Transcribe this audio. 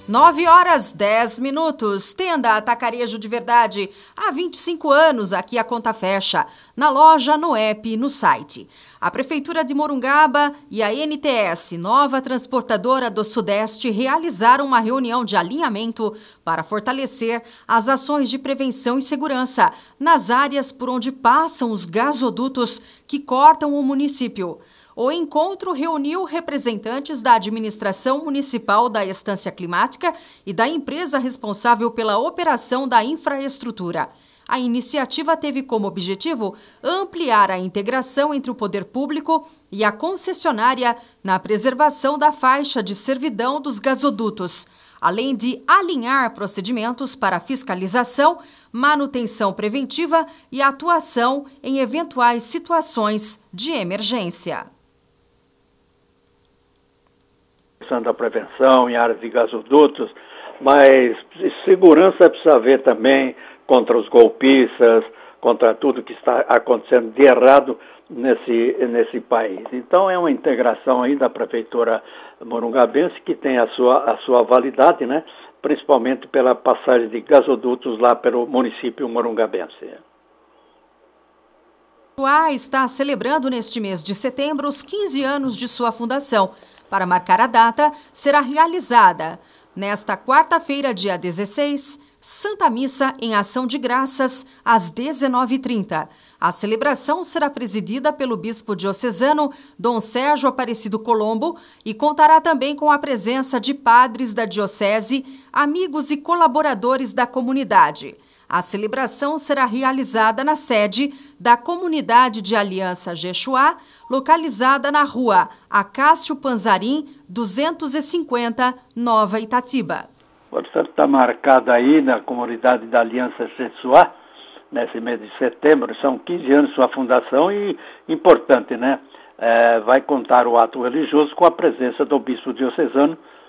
9h10. Tenda Atacarejo de Verdade. Há 25 anos aqui a conta fecha. Na loja, no app, no site. A Prefeitura de Morungaba e a NTS, nova transportadora do Sudeste, realizaram uma reunião de alinhamento para fortalecer as ações de prevenção e segurança nas áreas por onde passam os gasodutos que cortam o município. O encontro reuniu representantes da administração municipal da Estância Climática e da empresa responsável pela operação da infraestrutura. A iniciativa teve como objetivo ampliar a integração entre o poder público e a concessionária na preservação da faixa de servidão dos gasodutos, além de alinhar procedimentos para fiscalização, manutenção preventiva e atuação em eventuais situações de emergência. Da prevenção em áreas de gasodutos, mas segurança precisa haver também contra os golpistas, contra tudo que está acontecendo de errado nesse país. Então é uma integração aí da Prefeitura morungabense que tem a sua validade, né? Principalmente pela passagem de gasodutos lá pelo município morungabense. A está celebrando neste mês de setembro os 15 anos de sua fundação. Para marcar a data, será realizada, nesta quarta-feira, dia 16, Santa Missa em Ação de Graças, às 19h30. A celebração será presidida pelo bispo diocesano Dom Sérgio Aparecido Colombo e contará também com a presença de padres da diocese, amigos e colaboradores da comunidade. A celebração será realizada na sede da Comunidade de Aliança Jexuá, localizada na rua Acácio Panzarim, 250, Nova Itatiba. Portanto, está marcado aí na Comunidade da Aliança Jexuá, nesse mês de setembro, são 15 anos de sua fundação e importante, né? Vai contar o ato religioso com a presença do bispo diocesano